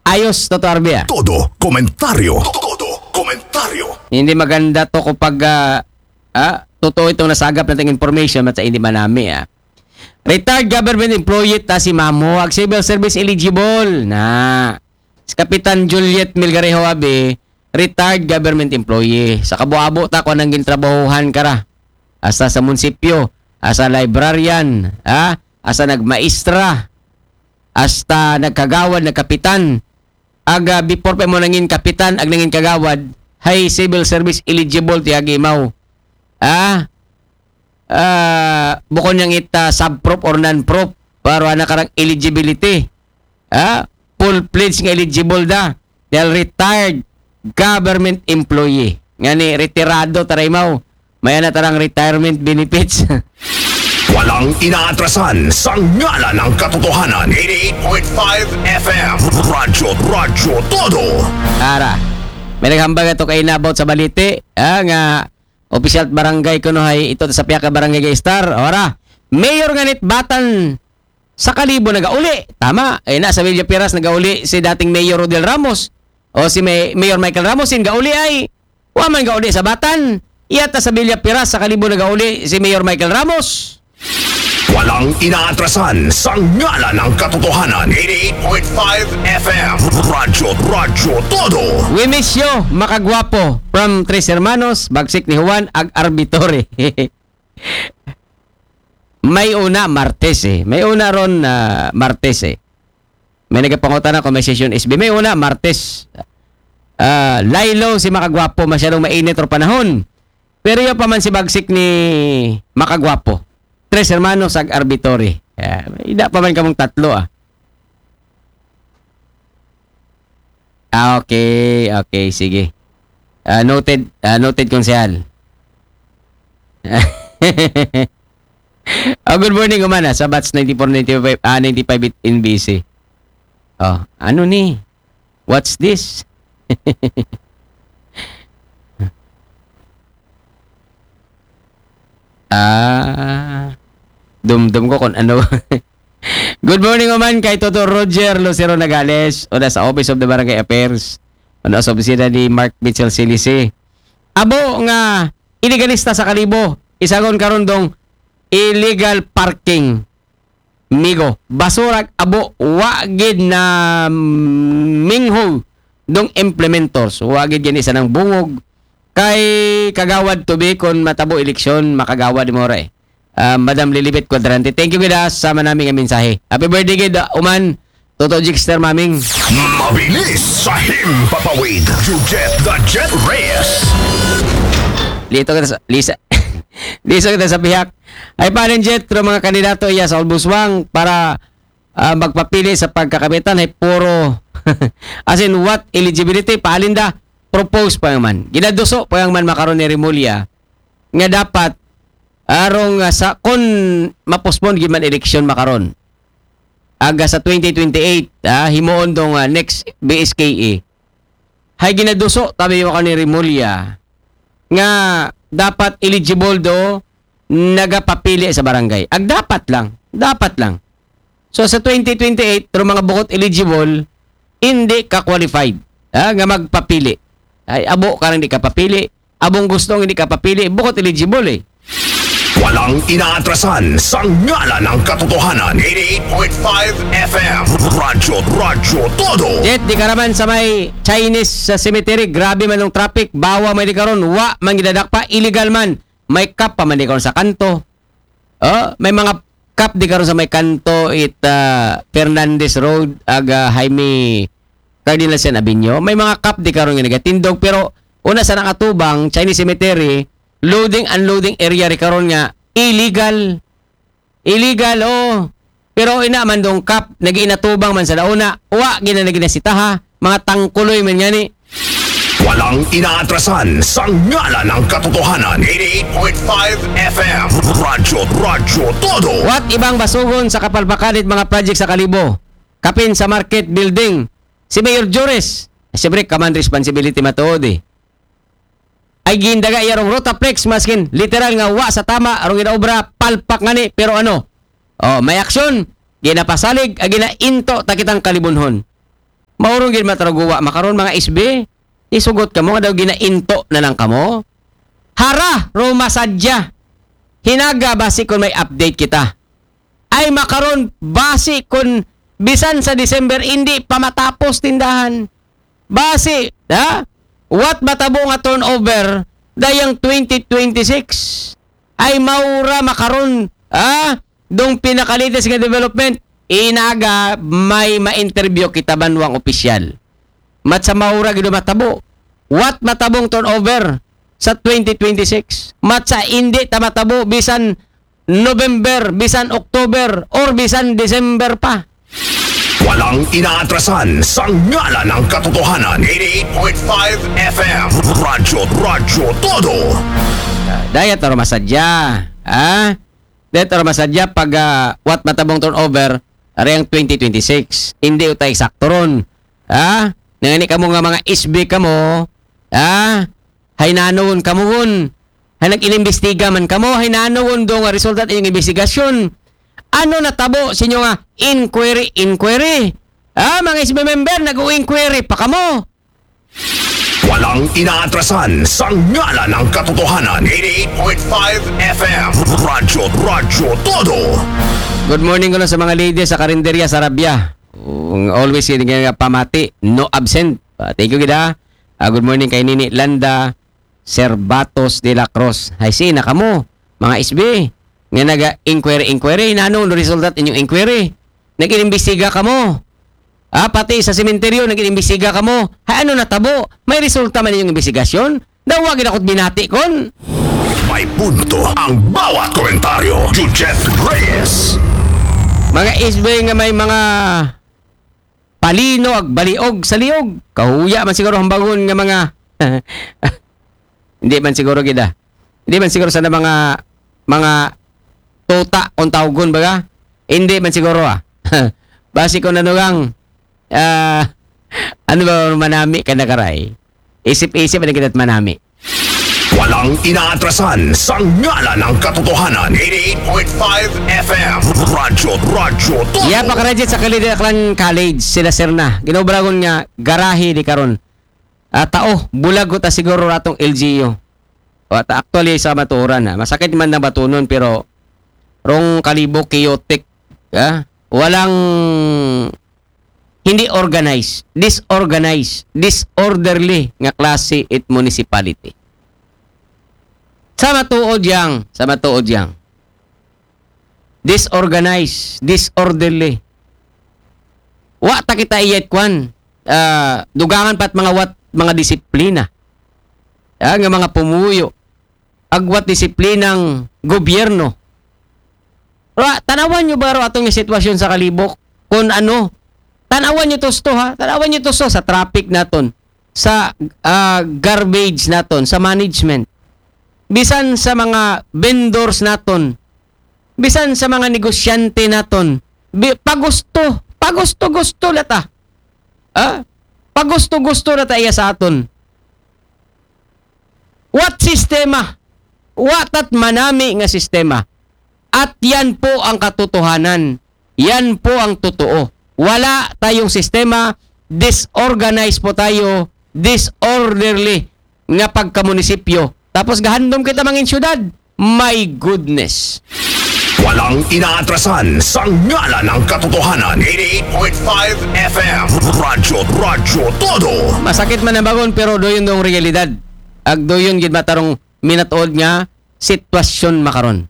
Ayos, Toto Arbia. Todo komentaryo. Todo komentaryo. Hindi maganda to kapag totoo itong nasagap nating information at sa hindi manami. Retired government employee ta si Mamo, ag civil service eligible na. Si Kapitan Juliet Milgarejo Abe, retired government employee. Sa kabuabo ta ko nang gintrabahuhan kara. Asa sa munisipyo, asa librarian, asa nagmaestra, hasta nagkagawad na kapitan. Aga before pa mo nangin kapitan ag nangin kagawad, hay civil service eligible ti agimaw. Bukod niyang ita sub-prop or non-prop para na karang eligibility. Full-fledged nga eligible da. Dahil retired government employee. Nga ni retirado taray mau. Maya na tarang retirement benefits. Walang inaatrasan sa ngala ng katotohanan. 88.5 FM. Radyo Todo. Ara. May naghambag ito kay inabot sa balite. Nga official barangay kuno hay ito sa piya ka barangay Star. Ora. Mayor nganit Batan sa Kalibo nagauli. Tama. Na sa Villa Piras nagauli si dating Mayor Rodel Ramos. O si Mayor Michael Ramos gauli ay waman gauli sa Batan. Iyata sa Villa Piras sa Kalibo nagauli si Mayor Michael Ramos. Walang inaatrasan sa ngala ng katotohanan. 88.5 FM. Radyo Todo. We miss you, makagwapo. From Tres Hermanos, Bagsik ni Juan, ag Arbitore. May una Martes May una ron Martes May nagapangutan ako may session SB. May una Martes. Lailo si makagwapo, masyadong mainit o panahon. Pero yung pa man si Bagsik ni makagwapo. Tres Hermanos ag Arbitore. Ida pa man kamong tatlo Okay, sige. Noted konsehal. Good morning umana sa Bats 94, 95 in BC. Ano ni? What's this? Dumdum ko kung ano. Good morning naman kay Toto Roger Lucero Nagales o sa Office of the Barangay Affairs o sa opisina ni Mark Mitchell Silisi. Abo nga illegalista sa Kalibo. Isagon karon dong illegal parking. Migo, basurag abo wagid na minghog dong implementors. Wagid yan isa ng bungog kay kagawad tubi kon matabo eleksyon makagawad mo ra Madam Lilibet Quadrante. Thank you gida sa manaming mensahe. Happy birthday gida uman Toto Jixter maming. Mabilis sa himpapawid. You get the Jet Reyes. Lito kita sa pihak. Ay parin Jet pero mga kandidato iya sa Albuswang para magpapili sa pagkakabitan ay puro as in what eligibility paalinda propose pa man. Ginaduso pa man makaroon ni Remulla nga dapat arong sa kon mapospon giman eleksyon makaron aga sa 2028 himuon dong next BSKE hay ginaduso tabi yo ni Remulla nga dapat eligible do nagapapili sa barangay dapat lang so sa 2028 pero mga bukod eligible hindi ka qualified nga magpapili ay abo ka rin hindi ka papili abong gustong hindi ka papili bukod eligible Walang inaatrasan sa ngala ng katotohanan. 88.5 FM. Radyo Todo. Jet, di ka naman sa may Chinese cemetery. Grabe man yung traffic. Bawa man di karon. Wa man gidadakpa. Illegal man. May kap pa man di karon sa kanto. May mga kap di karon sa may kanto. Fernandez Road. Jaime Cardinal San Abinyo. May mga kap di karon nga nagatindog. Pero una sa nakatubang Chinese cemetery, loading unloading area ri karon nga illegal pero ina man dong kap nagiinatubang man sa launa wa ginasitaha mga tangkuloy man ngani walang inaatrasan sa ngala ng katotohanan. 88.5 FM Radyo Todo. What ibang basugon sa kapalpakanit mga project sa Kalibo kapin sa market building si Mayor Jores siyempre command responsibility matuod ay gindaga iyarong rotaplex maskin literal nga wa sa tama arong ginaobra palpak ngani pero may aksyon ginapasalig ag ginainto takitang kalibunhon Maurong gid matraguwa makaron mga isbe. Isugot kamo nga daw ginainto na lang kamo. Hara, Roma sadya. Hinaga basi kung may update kita. Ay makaron basi kung bisan sa December hindi pa matapos tindahan. Basi, ha? What matabo nga turnover dayang 2026 ay maura makaron, ha? Dong pinakalites nga development, inaga may ma-interview kita banwang opisyal. Mat sa maura gido matabo. What matabong turnover sa 2026? Mat sa hindi ta matabo bisan November, bisan October, or bisan December pa. Walang inaatrasan sa ngalan ng katotohanan. 88.5 FM. Radyo Todo. Dayat taro masadya. Dayat taro masadya pag what matabong turnover arayang 2026. Hindi utay eksakto ron. Nangani kamo nga mga SB kamo. Hay nanon kamo hun. Hay nag-inimbestiga man kamo. Hay nanon do nga resulta inyong investigasyon. Ano natabo sa inyo nga inquiry? Mga SB member, nag-inquiry pa kamo. Walang inaatrasan sa ngalan ng katotohanan. 88.5 FM. Radyo Todo. Good morning ko na sa mga ladies sa karinderya sa Arabia. Always yun nga pamati, no absent. Thank you gida. Good morning kay Nini Landa Cervatos de la Cruz. Hay sina kamo, mga SB. Nga naga-inquiry, nano resultat inyong inquiry. Nag-inimbestiga kamo. Pati sa sementeryo, nag-inimbestiga kamo. Ano natabo? May resulta man inyong investigasyon? Dawagin ako't binati kon. May punto ang bawat komentaryo. Jujet Reyes. Mga isbe nga may mga palino ag baliog sa liog. Kahuya man siguro hambangon nga mga hindi man siguro gida. Hindi man siguro sana mga tota on tawgon baga. Hindi man siguro Basi ko nanugang ano ba manami ka nakaray? Isip-isip na kitat manami. Walang inaatrasan sa ngalan ng katotohanan. 88.5 FM. Radyo Todo. Yeah, pakarajit sa Kalidaklan College, sila Serna. Ginobragon nga garahe di karon. Tao, bulag ko ta siguro ratong LGU. Actually sa maturan masakit man na batunon pero rong kalibo chaotic. Walang hindi organized, disorderly nga klase it municipality. Sa matuod yang. Disorganized, disorderly. Wa ta kita iyat kwan. Dugangan pat mga disiplina. Nga mga pumuyo. Agwat disiplinang gobyerno. Tanawan nyo ba atong sitwasyon sa kalibok? Kung ano, tanawan nyo tosto Tanawan nyo tosto sa traffic naton, sa garbage naton, sa management. Bisan sa mga vendors naton, bisan sa mga negosyante naton, pagusto lata. Pagusto lata iya sa aton. What sistema? What at manami nga sistema? At yan po ang katotohanan. Yan po ang totoo. Wala tayong sistema, disorganized po tayo, disorderly nga pagkamunisipyo. Tapos gahandom kita mangin syudad. My goodness. Walang inaatrasan sa ngalan ng katotohanan. 88.5 FM. Radyo Todo. Masakit man ang bagon pero doyon dong realidad. Ag doyon gid matarong minatuod nga sitwasyon makaron.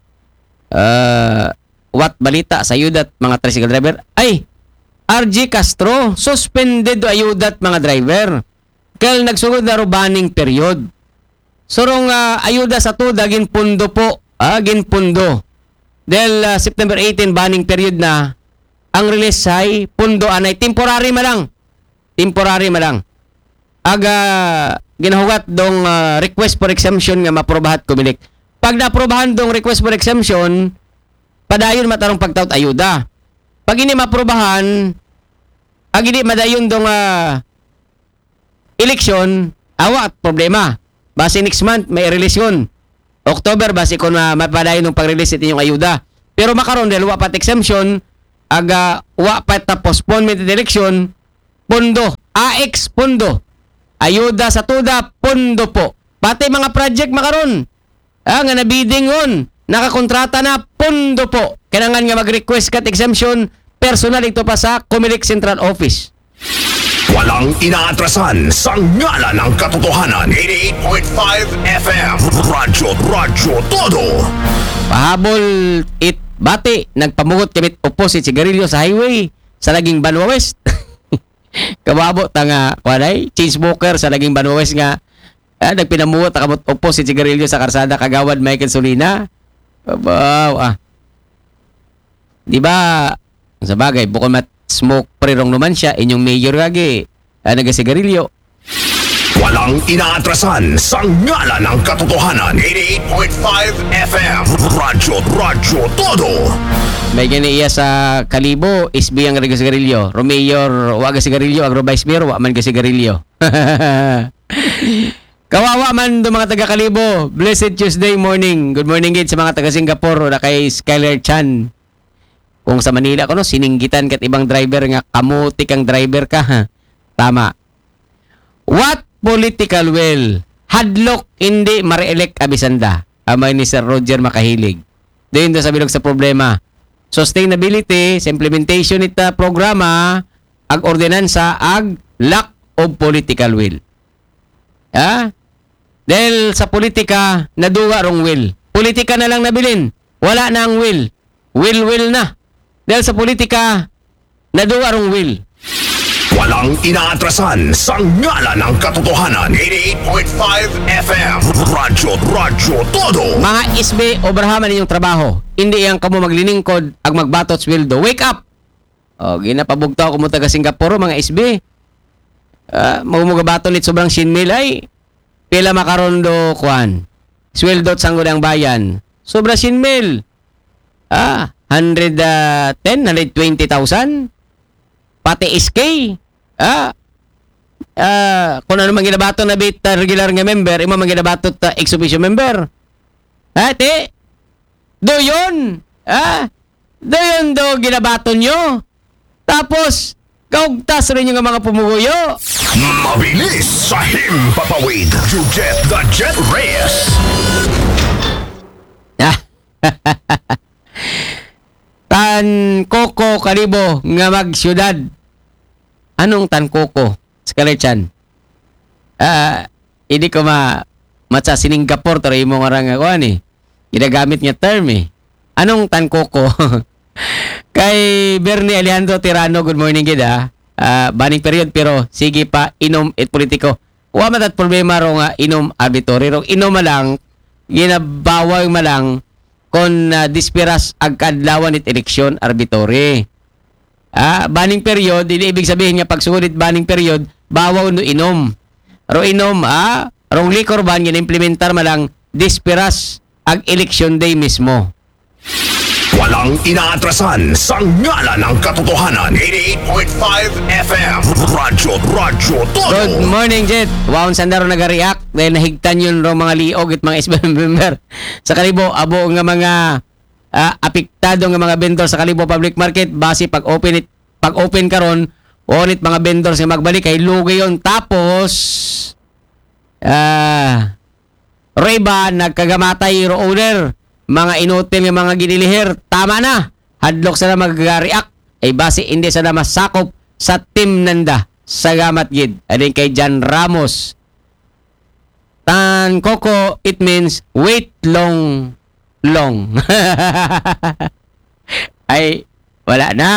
What balita sa ayudat mga tricycle driver? Ay, RG Castro suspended do ayudat mga driver. Kaya nagsugod na banning period. Surong ayuda sa to dagin pundo po. Ginpundo. Dahil September 18 banning period na, ang release ay pundo anay temporary malang. Ginahugat dong request for exemption nga maprobahat kumilik. Pag naprobahan dong request for exemption, padayon matarong pagtaut ayuda. Pag hindi maprobahan, hindi madayon dong election, awat problema. Base next month may release yun. October base kung mapadayon ng pag-release inyong ayuda. Pero makaroon dahil wapat exemption, wa pat na postponement of election, pondo. AX, pondo. Ayuda sa tuda, pondo po. Pati mga project makaron. Nga nabiding on. Nakakontrata na, pondo po. Kailangan nga mag-request kat exemption, personal ito pa sa Comelec Central Office. Walang inaatrasan sa ngala ng katotohanan. 88.5 FM. Radyo Todo. Pahabol it bati, nagpamugot kamit opposite sigarilyo sa highway sa laging Banwa West. Kababo tanga walay chain smoker sa laging Banwa West nga nagpinamugot kamot opposite sigarilyo sa karsada kagawad Michael Solina. Wow, Di ba sa bagay bukod mat smoke prirong naman siya inyong mayor gagi nagasigarilyo. Walang inaatrasan sa ngala ng katotohanan. 88.5 FM. Radyo Todo. May ganiya sa Kalibo, SB ang nagasigarilyo. Romayor, waga sigarilyo, agro vice mayor, wa man gasigarilyo. Kawawa man do mga taga Kalibo. Blessed Tuesday morning. Good morning gid sa mga taga Singapore na kay Skyler Chan. Kung sa Manila ko no, sininggitan kat ibang driver nga kamuti kang driver ka. Ha? Tama. What political will? Hadlok hindi ma-re-elect abisanda. Amay ni Sir Roger Makahilig. Doon sa bilog sa problema. Sustainability, sa implementation ita programa, ag ordinansa, ag lack of political will. Dahil sa politika, naduwa rong will. Politika na lang nabilin. Wala na ang will. Will na. Dahil sa politika, naduwa rong will. Walang inaatrasan sa ngala ng katotohanan. 88.5 FM. Radyo Todo. Mga isbe, obrahaman ninyong trabaho. Hindi yang kamo magliningkod ag magbatot sweldo. Wake up! Ginapabugtaw ko mo taga Singapore, mga isbe. Magmugabaton nit sobrang sinmil ay pila makaron do kuan. Sweldo at sanggol ang bayan. Sobra sinmil. 110, 120,000. Pati SK. Kung ano man ginabato na bit regular nga member, ima man ginabato ta ex officio member. Ate, do yun. Do yun do ginabato nyo. Tapos, kaugtas rin yung mga pumuguyo. Mabilis sa himpapawid. Jujet the Jet Reyes. Tan Coco Kalibo nga magsyudad. Anong Tan Coco? Skalechan. Hindi ko matsa Singapore taro mo nga nga kuan eh. Ginagamit niya term eh. Anong Tan Coco? Kay Bernie Alejandro Tirano, good morning gid banning period pero sige pa inom et politiko. Wa man problema ro nga inom arbitrary ro inom malang ginabawaw malang kon dispiras agkadlawan it eleksyon arbitrary. Banning period, hindi ibig sabihin nga pagsunod banning period, bawaw no inom. Ro inom, rong liquor ban gina-implementar malang dispiras ag election day mismo. Walang inaatrasan sa ngala ng katotohanan. 88.5 FM. Radyo Todo. Good morning, Jet. Waon sandaro nag-react dahil nahigtan yun rong mga liog at mga SBM member. Sa Kalibo, abo nga mga apektado nga mga vendor sa Kalibo Public Market base pag-open karon onit mga vendors nga magbalik kay lugay yon. Tapos Reba nagkagamatay ro owner mga inutil nga mga ginilihir. Tama na. Hadlok sa na mag-react ay base hindi sa na masakop sa team nanda. Salamat gid. Adin kay Jan Ramos. Tan Coco, it means wait long. Ay, wala na.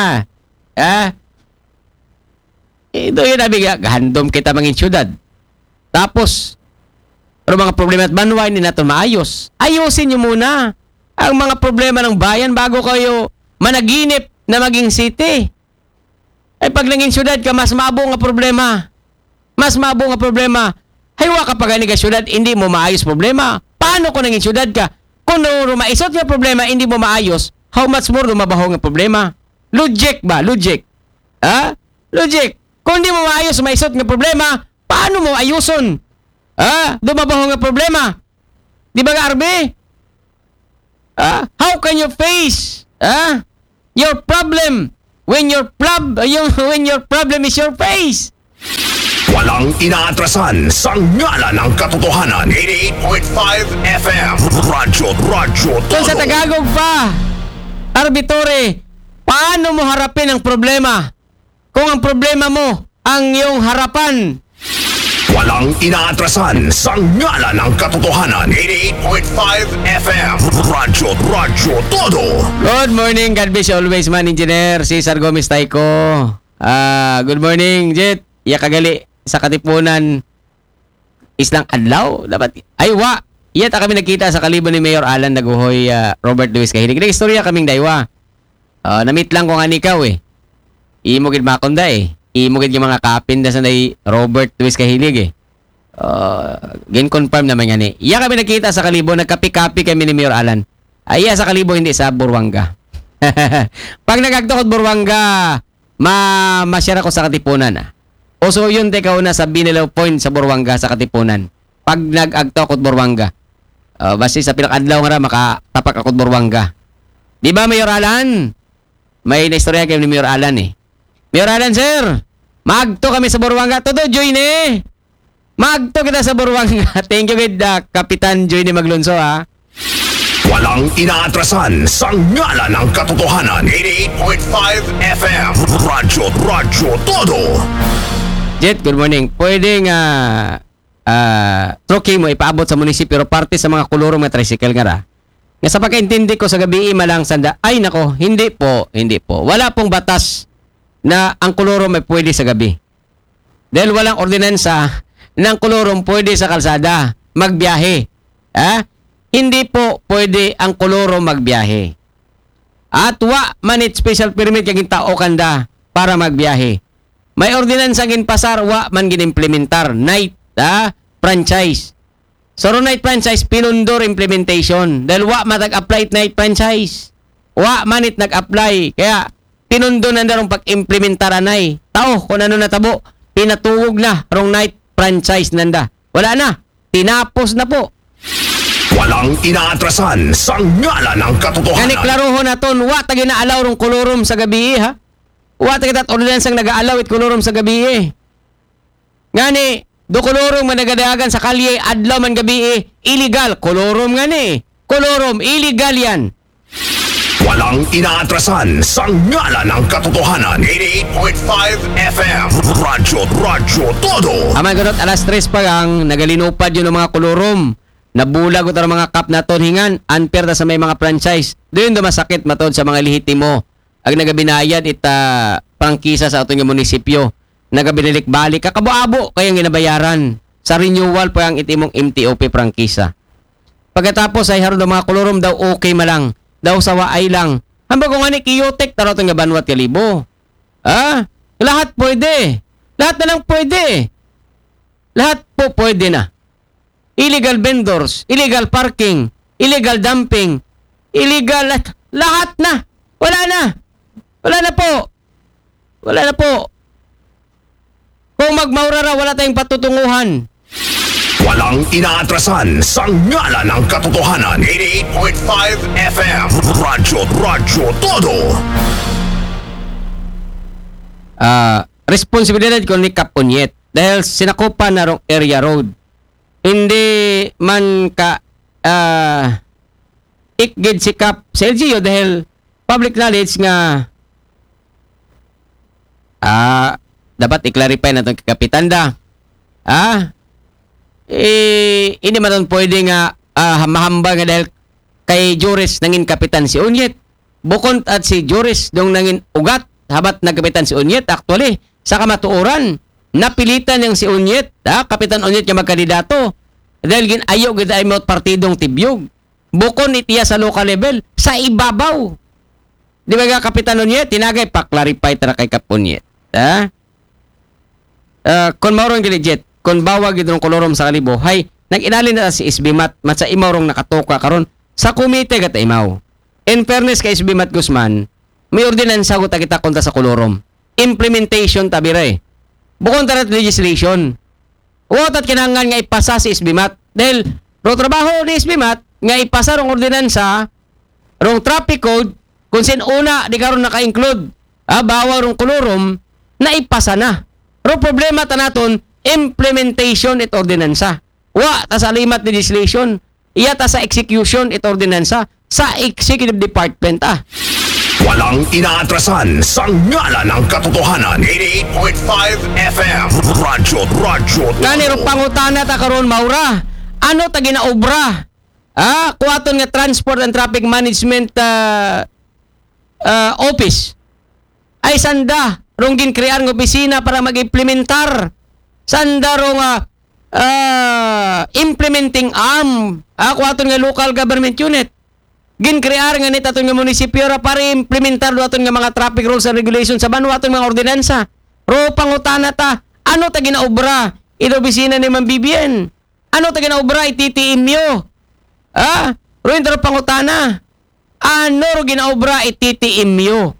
Ito yun nabiga. Handom kita mangin syudad. Tapos, pero mga problema at banway, hindi natin maayos. Ayusin nyo muna ang mga problema ng bayan bago kayo managinip na maging city. Ay pag naging syudad ka, mas mabo nga problema. Mas mabo nga problema. Haywa ka pag ka syudad, hindi mo maayos problema. Paano kung naging syudad ka? Kung maisot nga problema, hindi mo maayos, how much more lumabaho nga problema? Logic ba? Logic. Logic. Kung hindi mo maayos, maisot nga problema, paano mo ayuson? Dumabaho nga problema. Di ba nga, Arbe? How can you face your problem when your problem is your face. Walang inaatrasan sa ngalan ng katotohanan. 88.5 FM. Radyo Kung sa Todo. Tagalog pa, arbitore, paano mo harapin ang problema? Kung ang problema mo ang iyong harapan. Walang inaatrasan sa ngalan ng katotohanan. 88.5 FM. Radyo Todo. Good morning, God bless you always, man, Engineer Cesar Gomez Taiko. Good morning, Jet. Iya kagali sa Katipunan islang adlaw. Dapat, ay wa. Iya ta kami nakita sa kalibo ni Mayor Alan Naguhoy, Robert Luis Kahilig. Nag-istorya kaming daywa. Na-meet lang ko nga nikaw eh. Imo gid makonda eh. Imo gid yung mga kapin da sa nay Robert Luis Kahilig eh. Gin-confirm naman yan eh. Iya kami nakita sa kalibo, nagkapi-kapi kami ni Mayor Alan. Ay, iya sa kalibo, hindi sa Burwanga. Pag nagagtukot Burwanga, masyara ko sa Katipunan ah. O so yun, teka una sa Binilaw Point sa Burwanga sa Katipunan. Pag nag-agtukot Burwanga, basta sa pinakadlaw nga ra, makatapak akot Burwanga. Di ba, Mayor Alan? May naistorya kayo ni Mayor Alan eh. Mayor Alan, sir, magto kami sa Burwanga. Todo, join eh. Magto kita sa Burwanga. Thank you, good, Kapitan Joy ni Maglunso, ha. Walang inaatrasan sa ngalan ng katotohanan. 88.5 FM. Radyo Todo. Jet, good morning. Pwede nga trucking mo ipaabot sa munisipyo pero parte sa mga kulurong mga tricycle nga ra. Nga sa pagkaintindi ko sa gabi malang sanda. Ay nako, hindi po. Wala pong batas na ang kulurong may pwede sa gabi. Dahil walang ordinansa ng kulurong pwede sa kalsada magbiyahe. Hindi po pwede ang kulurong magbiyahe. At wa manit special permit kaging tao kanda para magbiyahe. May ordinansa gin pasar wa man ginimplementar night franchise. So night franchise pinundor implementation dahil wa matag-apply night franchise. Wa manit nag-apply kaya pinundo na darong pag-implementar anay. Tao kung ano natabo, pinatuwog na rong night franchise nanda. Wala na, tinapos na po. Walang inaatrasan sa ngalan ng katotohanan. Kani klarohon naton wa tagi na alaw rong kolorom sa gabi ha. Wa tagi tat ordinansang nag-aalaw it kolorom sa gabi. Ngani do kolorom man nagadagan sa kalye adlaw man gabi illegal kolorom ngani. Kolorom illegal yan. Walang inaatrasan sa ngalan ng katotohanan. 88.5 FM. Radyo Todo. Aman ganot alas 3 pa lang nagalinupad yun ng mga kolorom. Nabulag ko mga kap na hingan unfair na sa may mga franchise. Doon masakit matod sa mga lehitimo. Ang nagabinayad ita prangkisa sa atong munisipyo. Nagabinalik-balik kakabo-abo kayang ginabayaran. Sa renewal pa ang itimong MTOP prangkisa. Pagkatapos ay haron ng mga kolorom daw okay malang. Daw sa waay lang. Hambag kung ani kiyotek taro itong gabanwat kalibo. Lahat pwede. Lahat na lang pwede. Lahat po pwede na. Illegal vendors, illegal parking, illegal dumping, illegal lahat na. Wala na. Wala na po. Wala na po. Kung magmaura ra, wala tayong patutunguhan. Walang inaatrasan sa ngalan ng katotohanan. 88.5 FM. Radyo Todo. Responsibilidad ko ni Kapunyet dahil sinakupan na rong area road. Hindi man ka ikgid sikap sa LGU dahil public knowledge nga dapat i-clarify na itong kapitanda. Hindi man doon pwede nga mahamba nga dahil kay Joris nangin kapitan si Unyet. Bukod at si Joris dong nangin ugat habat nagkapitan si Unyet. Actually, sa kamatuoran, napilitan yung si Unyet, Kapitan Unyet yung magkandidato. Dahil ginayo gid ay mot partidong tibyog. Bukod itiya sa local level, sa ibabaw. Di ba nga Kapitan Unyet, tinagay pa-clarify tara kay Kapunyet. Kung maurong giligit, kung bawag gid rong kolorom sa kalibo, hay, nag-inalin na si SBMAT, mat sa imaw rong nakatoka karon sa komite gat imaw. In fairness kay SBMAT Guzman, may ordinansa ko kita kontra sa kolorom. Implementation tabire. Bukod tarat legislation. Watat kinahanglan nga ipasa si SBMAT. Dahil, ro trabaho ni SBMAT, nga ipasa rong ordinansa, rong traffic code, kung sin una, di karon naka-include, bawal rong kolorom na ipasa na. Pero problema ta naton implementation it ordinansa. Wa ta sa limat legislation, iya ta sa execution it ordinansa sa executive department Walang inaatrasan sa ngala ng katotohanan. 88.5 FM. Radyo. Ngani ro pangutana ta karon maura. Ano ta ginaobra? Kuwaton nga Transport and Traffic Management Office. Ay sanda rong ginkrear nga opisina para mag-implementar. Sanda rong implementing arm. Kuwaton nga local government unit. Ginkrear nga nit aton nga munisipyo ra para implementar do aton nga mga traffic rules and regulations sa banwa aton mga ordinansa. Ro pangutana ta, ano ta ginaobra? Ito opisina ni Ma'am BBN. Ano ta ginaobra ititiim nyo? Ro intro pangutana. Ano ro ginaobra ititiim nyo?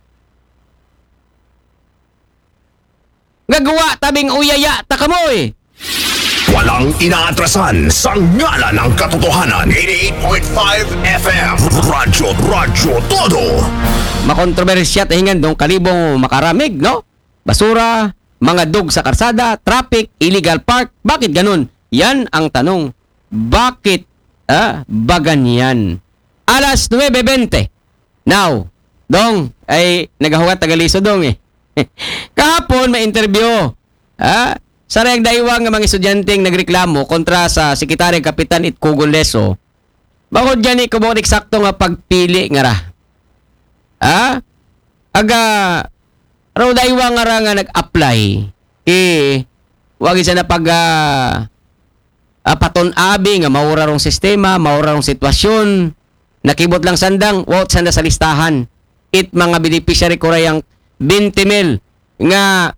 Gagawa tabing uyaya ta kamoy. Walang inaatrasan sa ngala ng katotohanan. 88.5 FM. Radyo todo. Makontrobersya tahingan dong kalibong makaramig, no? Basura, mga dog sa karsada, traffic, illegal park. Bakit ganun? Yan ang tanong. Bakit ba ganyan? Alas 9:20. Now, dong, ay nagahugat tagaliso dong eh. Kahapon may interview. Sa rayang daiwang nga mga estudyanteng nagreklamo kontra sa Sekretary Kapitan Itkugo Leso. Bakod dyan kumong eksakto nga pagpili nga ra. Raw daiwang nga ra nga nag-apply. Wag isa na paton-abi nga maura rong sistema, maura rong sitwasyon. Nakibot lang sandang, wot sanda sa listahan. Mga beneficiary ko rayang 20,000 nga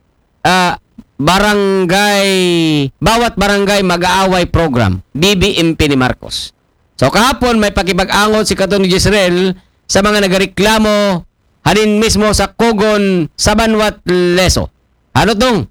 bawat barangay mag-aaway program, BBMP ni Marcos. So kahapon may pakipag-angot si Katon Jezreel sa mga nagareklamo halin mismo sa Kugon sa Banwat Leso. Ano tong?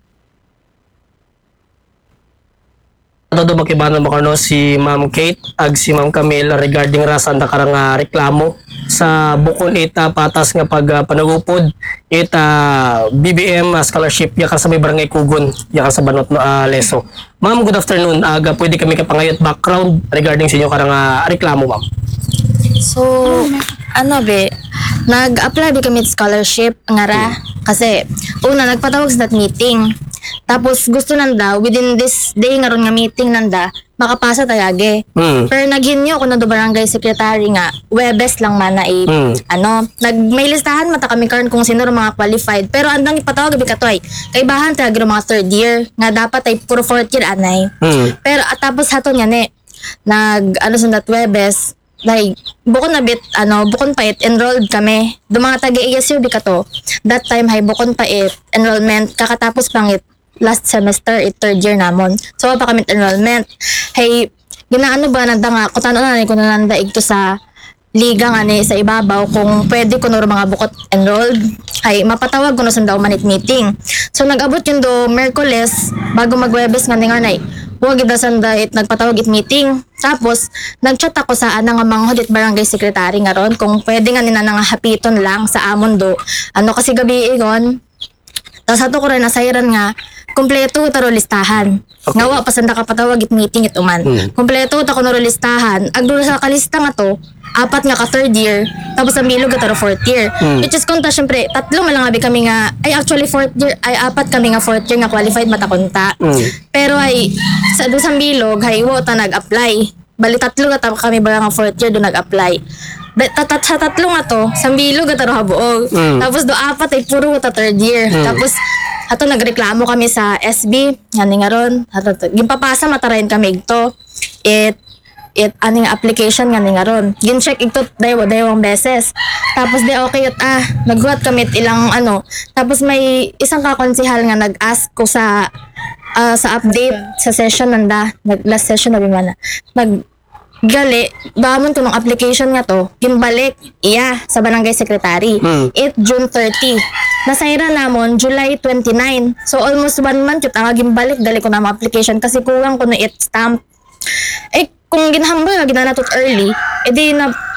Todo makibano makarno si Ma'am Kate ag si Ma'am Camila regarding rasan da karang reklamo sa bukon ita patas nga pag panagupod ita BBM scholarship ya sa may barangay Kugon ya sa Banot Leso. Ma'am, good afternoon. Aga pwede kami kapangayot background regarding sa inyo karang reklamo, ma'am. So, nag-apply kami scholarship nga ra kasi una nagpatawag sa that meeting. Tapos gusto nanda within this day nga ron nga meeting nanda makapasa tayage. Pero naghinyo ko na do barangay secretary nga Webes lang man na may listahan mata kami karon kung sino ro mga qualified. Pero andang ipatawag gabi katoy. Kay bahan talaga ro mga third year nga dapat ay puro fourth year anay. Pero tapos haton nga sa that Webes bukon pa it enrolled kami. Do mga taga-ESU bikato. That time bukon pa it enrollment kakatapos pang it last semester third year namon. So pa kami enrollment. Ginaano ba nanda nga kung nanda igto sa liga nga ni sa ibabaw kung pwede ko no mga bukot enrolled mapatawag ko no sa daw manit meeting. So nag-abot yun do Merkules bago mag-Webes nga ni huwag sanda nagpatawag meeting. Tapos nagchat ako sa nga manghod barangay secretary nga ron kung pwede nga nina nga hapiton lang sa amon do. Kasi gabi igon. Tapos ato ko rin nasayran nga kompleto taro listahan. Okay. Nga pa sanda ka patawag meeting ituman. Kompleto ta ko no listahan. Agdo sa kalista nga to, 4 nga ka third year, tapos ang bilog taro fourth year. Which is kunta syempre, 3 man lang kami nga actually fourth year 4 kami nga fourth year nga qualified matakunta. Pero sa dusang bilog wo ta nag-apply. Bali 3 nga kami ba nga fourth year do nag-apply. Sa 3 nga to, sa bilog taro habuog. Tapos do 4 puro ta third year. Tapos ato nagreklamo kami sa SB nga ron gimpapasa matarayin kami ito aning application nga ron gin-check ito daywang beses tapos okay naghuwat kami ilang tapos may isang kakonsihal nga nag-ask ko sa update sa session last session na bimana gali, damon ko ng application nga to, gimbalik sa barangay secretary. June 30. Nasayra namon July 29. So almost 1 month yun, gimbalik, gali ko na mga application kasi kulang ko na stamp. Kung ginhambal na ginanatot early, edi na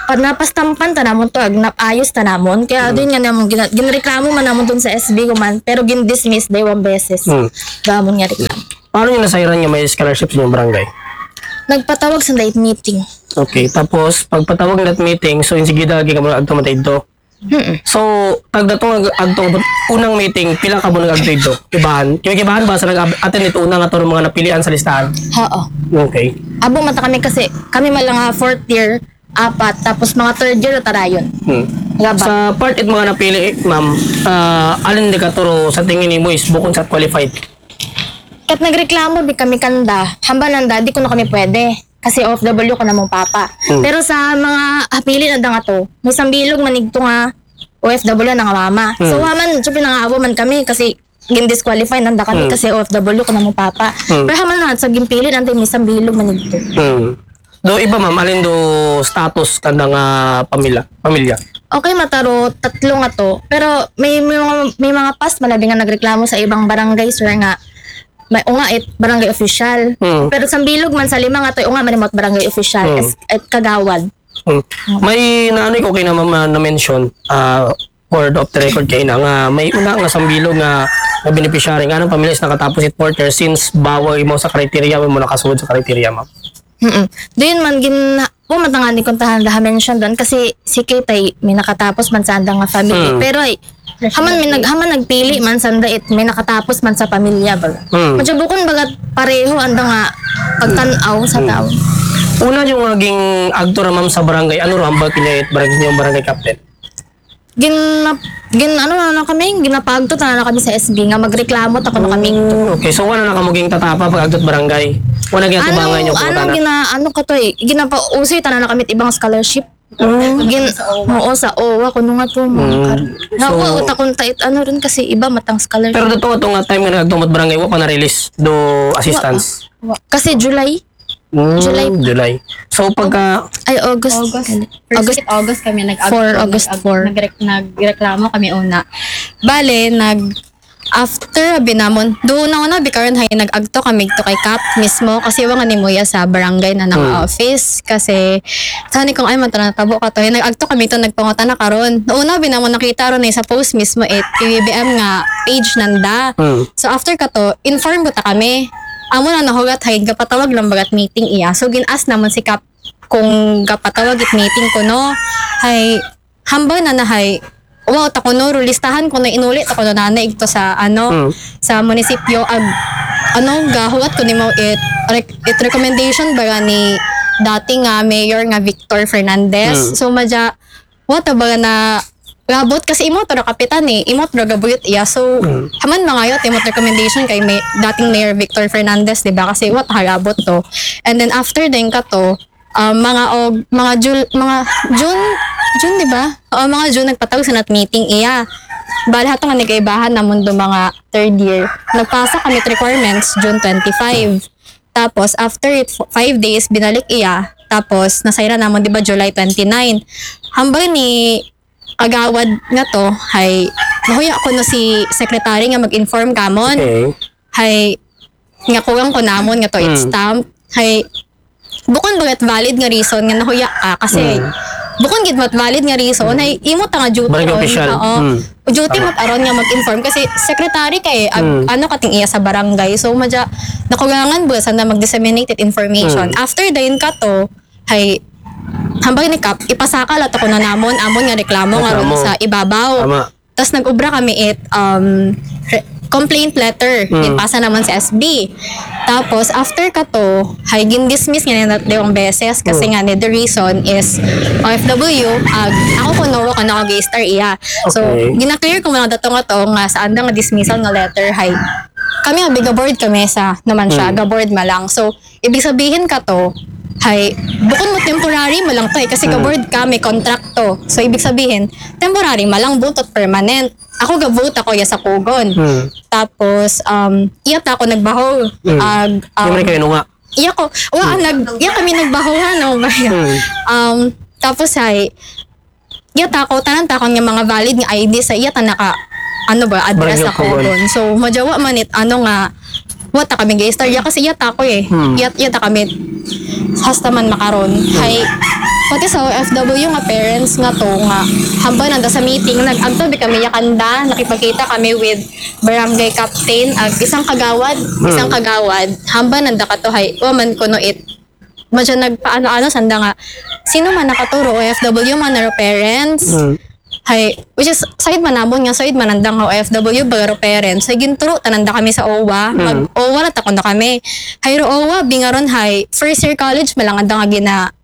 napastampan ta namon to ag napayos ta namon kaya doon nga namon ginreklamo man namon doon sa SB ko man pero gin-dismiss day 1 beses. Gamon nga reklamo. Paano nyo nasairan nga may scholarship sa inyong barangay? Nagpatawag sa date meeting. Okay, tapos pagpatawag ng that meeting, so yung sige dagi ka mo agto matay do. So, pagdatong agto unang meeting, pila ka mo nag-agto ito? Kibahan? Kibahan ba sa nag-attend ito unang ato mga napilian sa listahan? Oo. Okay. Abo mata kami kasi kami man lang 4th year, 4 tapos mga 3rd year tarayon. Gaba. Sa part it mga napili, ma'am, alin di ka turo sa tingin ni mo is bukod sa qualified? Kat nagreklamo di kami kanda, hamba nanda, di ko na kami pwede. Kasi OFW ko na mong papa. Pero sa mga hapili na nga to, may sambilog manigto nga OFW na nga mama. So haman, syempre nangaabo man kami kasi gin-disqualify nanda kami kasi OFW ko na mong papa. Pero haman na, sa gimpili nanda may sambilog manigto. Do iba ma'am, alin do status kanda nga pamilya? Okay, mataro, 3 nga to. Pero may mga past malabi nga nagreklamo sa ibang barangay, sir nga, may unga barangay official. Pero sa bilog man sa 5 nga to unga manimot barangay official at kagawad. May naanoy ko kay na ma'am na mention word of the record kay na nga may una nga sambilog nga beneficiary nga ng pamilya is nakatapos it porter since bawal mo sa criteria mo nakasunod sa criteria ma'am. Doon man matangani kung tahan laha mention doon kasi si Kitay may nakatapos man sa andang nga family. Pero ay haman nagpili man sanda it may nakatapos man sa pamilya ba. Medyo bukon bagat pareho andang nga pagtan-aw sa tao. Una yung naging agto ma'am sa barangay, ano ra ang kinait barangay captain? Ginapagto na kami sa SB nga magreklamo ta kuno kami. Okay, so wala na kamuging tatapa pag agtot barangay. Wala gyud tubangan yung ginapausoy tanan na kami ibang scholarship. Sa OWA kuno nga to mga utak rin kasi iba matang scholarship. Pero dito nga time nga nagtumot barangay wa pa na release do assistance. Kasi July. So pagka August kami 4 August 4 nagreklamo kami una. Bale after binamon doon na bikaron hay nag-agto kami to kay Cap mismo kasi wala ni Moya sa barangay na nang office kasi tani kung ay matanatabo ka to nag-agto kami to nagpangota na karon una binamon nakita ron sa post mismo PBBM nga page nanda. So after ka to inform ko ta kami amo na nahugat hay gapatawag lang bagat meeting iya so ginas namon si Cap kung gapatawag it meeting ko no hay hambang na hay wow, tako no, listahan ko na inulit ako na ito sa sa munisipyo gahuat ko nimo it recommendation ba ni dating mayor nga Victor Fernandez. So madya baga na gabot kasi imo to kapitan imo to gabuyot iya so haman mangayot imo recommendation kay dating mayor Victor Fernandez di ba kasi hagabot to. And then after din ka to mga June, di ba? O mga June nagpatawag sa nat meeting iya. Bali hatong nga nagkaibahan namon do mga 3rd year. Nagpasa kami requirements June 25. Tapos after 5 days binalik iya. Tapos nasayra namon di ba July 29. Hambang ni kagawad nga to hay nahuya ko na si secretary nga mag-inform kamon. okay. Hay nga kuwang ko namon nga to it's stamp. Hay bukon bagat valid nga reason nga nahuya ka kasi bukon gid mat valid nga reason ay imo ta nga duty barangay official. Duty mat aron nga mag-inform kasi secretary kay kating iya sa barangay so madya nakugangan bu sa na mag-disseminated information. After dayon ka to hay hambang ni Cap ipasakal at ako na namon amon nga reklamo nga ron sa ibabaw. Tas nag-ubra kami complaint letter ipasa naman sa SB. Tapos after ka to hay gin-dismiss nga na dalawang beses kasi nga the reason is OFW ako kuno ko na star iya. So gina-clear ko man dato nga to nga sa andang nga dismissal nga letter hay kami nga biga board kami sa naman siya ga board malang. So ibig sabihin ka to hay bukod mo temporary malang to kasi ga-board ka may contract to. So ibig sabihin temporary malang butot permanent. Ako ga-vote ako sa Kugon. Tapos iya ta ako nagbaho kayo nga. Iya kami nagbahuhan tapos ay iya ta ako tanan ta nga mga valid nga ID sa iya ta naka address sa Kugon. So majawa man it nga wata kami gay star kasi iya ta ako iya ta kami hasta man makaron hay pati sa OFW nga parents nga to nga hamba nanda sa meeting nag-agto bi kami yakanda nakipagkita kami with barangay captain ag isang kagawad hamba nanda ka to hay waman kuno it madya nagpaano-ano sanda nga sino man nakaturo OFW man naro parents hay which is side manamon nga side manandang nga OFW bagaro parents hay ginturo tananda kami sa OWA mag OWA na takon na kami hay ro OWA bingaron hay first year college malanganda nga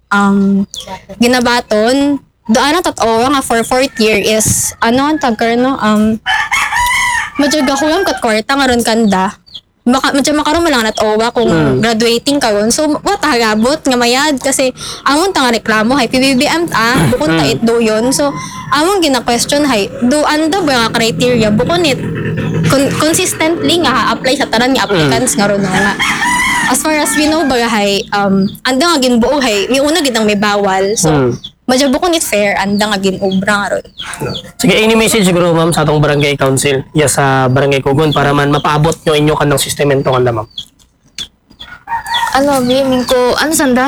ginabaton doon na totoo nga for fourth year is ano ang tagkar no medyo gahulam kat kwarta nga ron kanda medyo makaroon mo lang nat owa kung graduating ka ron so what hagabot nga mayad kasi amon ta nga reklamo hay PBBM bukod ta it do yun so amon gina-question hay do anda ba nga criteria bukod it consistently nga apply sa tanan nga applicants nga ron nga as far as we know baga hay anda nga ginbuo hay may una gid ang may bawal so medyo bukod it fair anda nga ginobra nga ron. Sige, any message siguro ma'am sa atong barangay council sa barangay Kugon para man mapaabot nyo inyo kanang sistemento kanda ma'am. Ano, biming ko, ano sanda?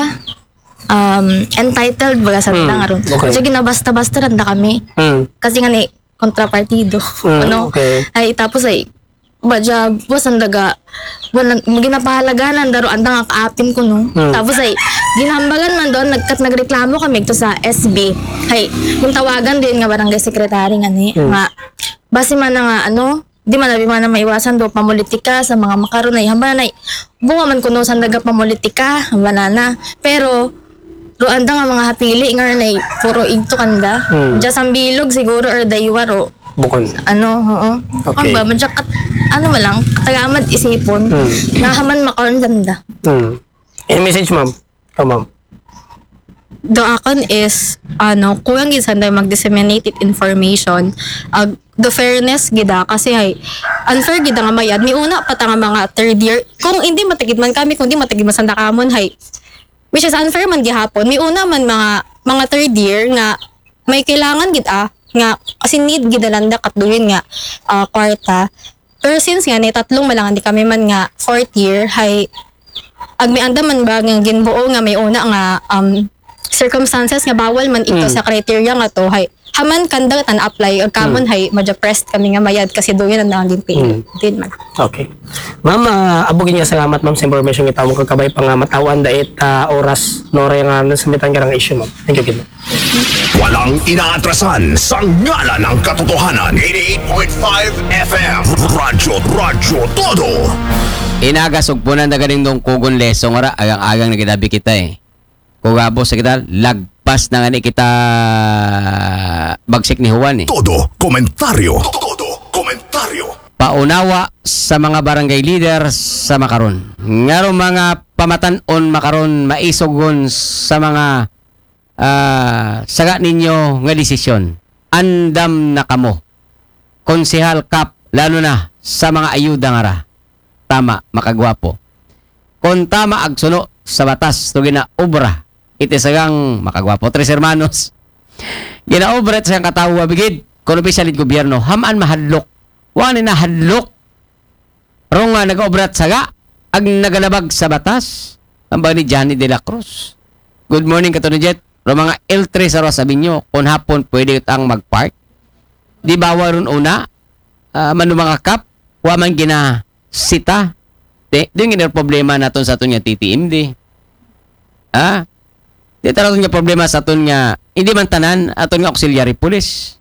Entitled baga sa nga ron. Okay. So ginabasta-basta randa kami. Kasi nga ni kontrapartido. Ano? Okay. Ay tapos ay badya wasan daga wala ginapahalagan daro anda nga kaapin ko no. Tapos ay ginhambagan man doon nagreklamo kami to sa SB. Hay, yung tawagan din nga barangay secretary nga ni nga base man na nga ano di man na maiwasan do pamulitika sa mga makaron ay hambanay bunga man kuno sa daga pamulitika hambanana pero ro anda nga mga hapili nga nay puro igto kanda just ang bilog siguro or daywa ro Bukon. ano oo Okay. ba man ano man lang tagamad isipon nga haman makaron sanda. Any message ma'am? Ma'am. The akon is ano kulang gid sanday mag-disseminated information the fairness gida kasi hay unfair gida nga mayad mi una pa ta nga mga third year kung hindi matigid man kami kung hindi matigid man sanda kamon hay which is unfair man gihapon mi una man mga third year nga may kailangan gid nga kasi need gid landa katduhin nga kwarta pero since nga ni tatlong malangan di kami man nga fourth year hay agmi anda man ba nga ginbuo nga may una nga circumstances nga bawal man ito sa criteria nga to hay haman kanda tan apply ag kamon hay madya pressed kami nga mayad kasi doon ang nangin pay din man. Okay. Ma'am, abugin niya salamat ma'am sa information kita mo kagabay pa nga matawan dait oras nore nga nasamitan ka ng issue ma'am. Thank you, Gino. Walang inaatrasan sa ngala ng katotohanan. 88.5 FM Radyo Todo. Inagasog po na ganing dong Kugon lesong ora agang nagadabi kita Kugabo sa kita lagpas na nga ni kita bagsik ni Juan Todo komentaryo. Paunawa sa mga barangay leader sa makaron. Ngaro mga pamatan-on makaron maisogon sa mga saga ninyo nga desisyon. Andam na kamo. Konsehal Kap lalo na sa mga ayuda nga ra. Tama, makagwapo. Kung tama agsuno sa batas to ginaobra iti sagang makagwapo tres hermanos ginaobra iti sagang katawa bigid kung opisyalid gobyerno hamaan mahadlok wani na hadlok rong nga nag-obrat saga ag nagalabag sa batas ang ba ni Johnny de la Cruz. Good morning Katono Jet ro mga L3 sa sabi nyo kung hapon pwede ang magpark di bawa ron una manu mga kap wa man gina sita di nga problema naton sa aton nga TTMD di talaga nga problema sa aton nga hindi man tanan aton nga auxiliary police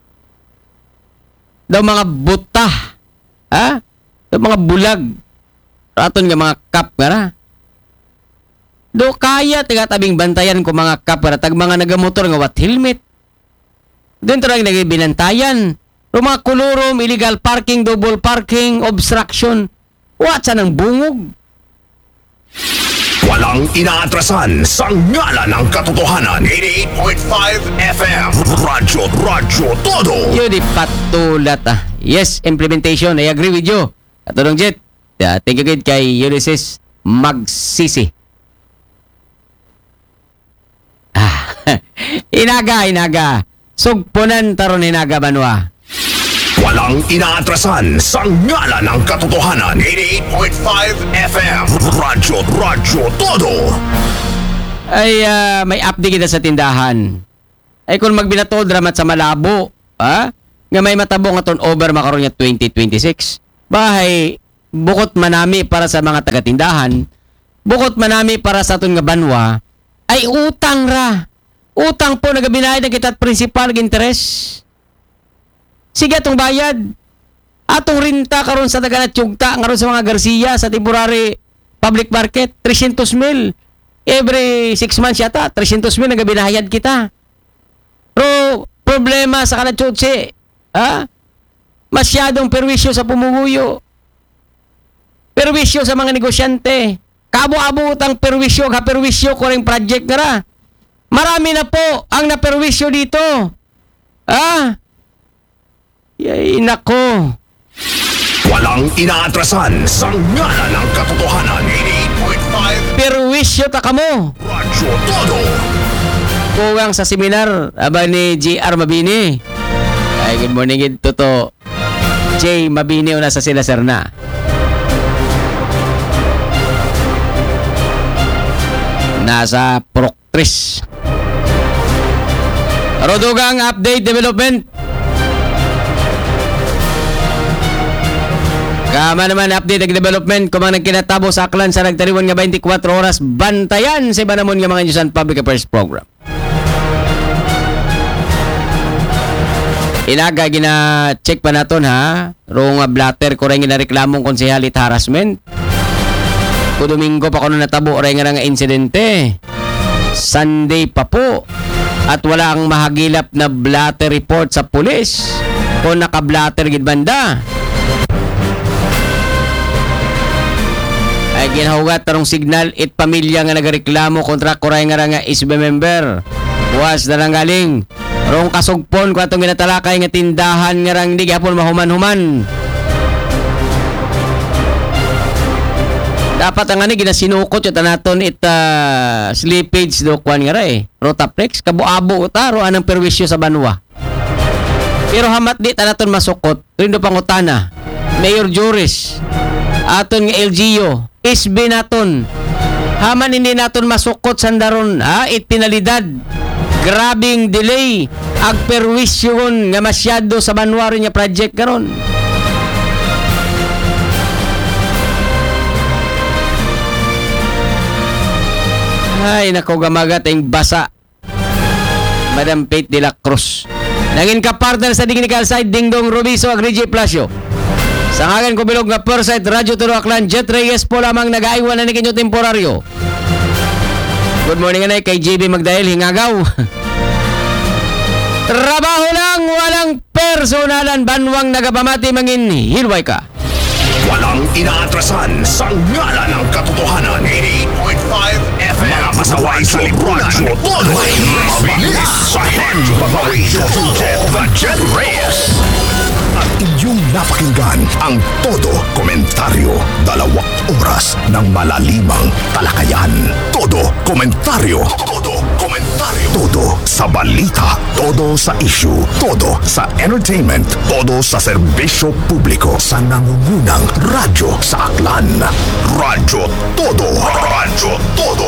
daw mga buta daw mga bulag aton nga mga kap nga ra do kaya tiga tabing bantayan ko mga kap nga tag mga nagamotor nga wat helmet doon talaga nagibinantayan mga kulurom, illegal parking, double parking, obstruction what sa nang bungog. Walang inaatrasan sa ngala ng katotohanan. 88.5 FM Radyo Todo. Yun di patulat Yes, implementation. I agree with you. Katulong Jet. Thank you kid kay Ulysses Magsisi. Inaga. Sugpunan taron inaga banwa. Walang inaatrasan sa ngala ng katotohanan. 88.5 FM Radyo Todo. ay may update kita sa tindahan. Ay kung magbinatod ramat sa Malabo, nga may matabo nga turnover makaroon niya 2026. Bahay, bukod manami para sa mga taga-tindahan, bukod manami para sa aton nga banwa, ay utang ra. Utang po nagabinayad na kita at principal interest. Sige atong bayad. Atong rinta karon sa taga-Natsyugta, karon sa mga Garcia sa temporary public market, 300,000. Every 6 months yata, 300,000 nagabinayad kita. Pero problema sa Kanatsyutse, masyadong perwisyo sa pumuguyo. Perwisyo sa mga negosyante. Kabo-abo utang perwisyo, kaperwisyo ko rin project nga ra. Marami na po ang naperwisyo dito. Yay, nako. Walang inaatrasan sa ngala ng katotohanan. 88.5 Perwisyo ta kamo. Radyo Todo. Kuwang sa seminar aba ni JR Mabini. Ay, good morning, Toto. J. Mabini una sa sila Serna. Nasa Proctris. Rodugang update development. Kama naman update ang development kung mga nagkinatabo sa aklan sa nagtariwan nga 24 oras bantayan sa iba naman nga mga News and Public Affairs Program. Inaga gina-check pa naton rong blatter ko rin ginareklamong konsehalit harassment. Ko Domingo pa ko natabo rin nga insidente. Sunday pa po. At wala ang mahagilap na blatter report sa pulis. Kung naka-blatter gid banda. Ay ginahugat tarong signal it pamilya nga nagareklamo kontra kuray nga SB member. Was na lang galing. Rong kasugpon ko atong ginatalakay nga tindahan nga rang di gyapon mahuman-human. Dapat ang ani ginasinukot yung tanaton slippage do kwan nga ra Rotaplex kabo-abo ta ro anang perwisyo sa banwa. Pero hamat di tanaton masukot, rindo pangutana. Mayor Juris aton nga LGU SB naton. Haman hindi naton masukot sandaron it penalidad. Grabing delay ag perwisyon nga masyado sa banwa ron nga project karon. Ay, nako gamagat ang basa. Madam Pate de la Cruz. Nangin ka partner sa Technical Side, Dingdong Rubiso, Agrigi Plasio. Sa ngagan ko bilog nga Persite, Radyo Turo Aklan, Jet Reyes po lamang nag-aiwan na nikinyo temporaryo. Good morning anay kay JB Magdael, Hingagaw. Trabaho lang, walang personalan, banwang nagapamati mangin, hilway ka. Walang inaatrasan sa ngala ng katotohanan. 88.5 FM. Mga pasaway sa lipunan. May mabilis sa himpapawid. The Jet Reyes. At inyong napakinggan ang Todo Komentaryo. 2 oras ng malalimang talakayan. Todo Komentaryo. Todo Komentaryo. Todo sa balita. Todo sa issue. Todo sa entertainment. Todo sa serbisyo publiko. Sa nangungunang radyo sa Aklan. Radyo Todo. Radyo Todo.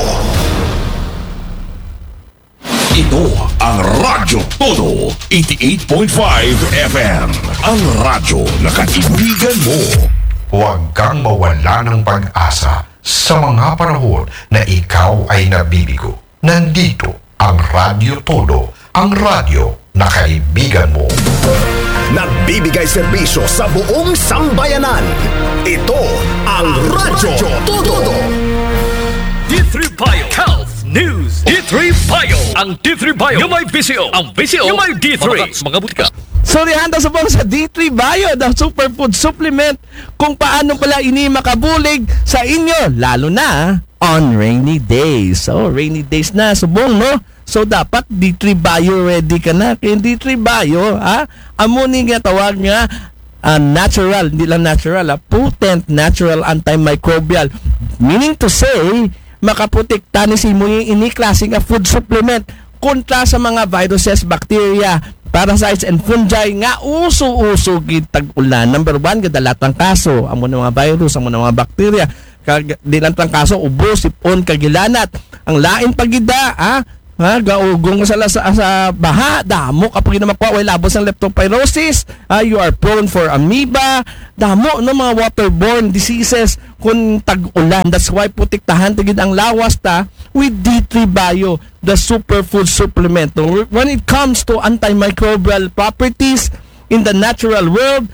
Ito ang Radyo Todo, 88.5 FM. Ang radyo na kaibigan mo. Huwag kang mawala ng pag-asa sa mga panahon na ikaw ay nabibigo. Nandito ang Radyo Todo, ang radyo na kaibigan mo. Nagbibigay serbisyo sa buong sambayanan. Ito ang Radyo Todo. D3 Bio Health News. D3 Bio. Ang D3 Bio yung may VCO. Ang VCO yung may D3. Mga butika. Sorry, handa sa sa D3 Bio, the superfood supplement kung paano pala ini makabulig sa inyo, lalo na on rainy days. So, rainy days na, subong, no? So, dapat D3 Bio ready ka na. Kaya D3 Bio, amuni nga tawag nga, natural, hindi lang natural, potent natural antimicrobial. Meaning to say, makaprotekta ni si mo yung ini-klase nga food supplement kontra sa mga viruses, bacteria, parasites, and fungi nga uso-uso gitag ulan. Number 1, kadalatang kaso, amo na mga virus, amo na mga bacteria. di lang trangkaso ubos sipon kagilanat ang lain pagida gaugong sa baha damo kapag makuha way labos ng leptospirosis, you are prone for amoeba, damo no mga waterborne diseases kung tag-ulan. That's why putiktahan tigid ang lawas ta with D3 Bio, the superfood supplement. When it comes to antimicrobial properties in the natural world,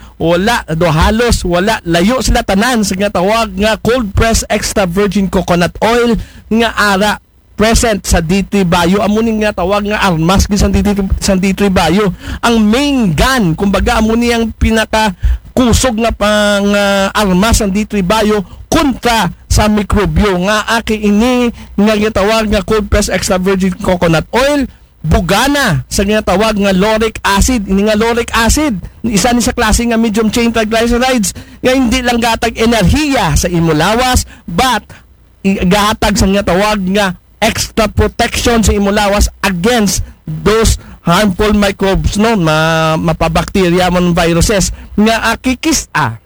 halos wala, layo sila tanan sa nga tawag nga cold press extra virgin coconut oil nga ara present sa D3 Bio. Amunin nga tawag nga armas sa D3 Bio. Ang main gun, kumbaga amunin ang pinaka kusog nga pang armas ng D3 Bio kontra sa mikrobyo nga aki ini nga gitawag nga cold press extra virgin coconut oil bugana sa ginatawag nga lauric acid. Ini nga lauric acid isa ni sa klase nga medium chain triglycerides nga hindi lang gatag enerhiya sa imo lawas but gahatag sa ginatawag nga extra protection sa imo lawas against those harmful microbes no mapabakterya mon viruses nga akikis-a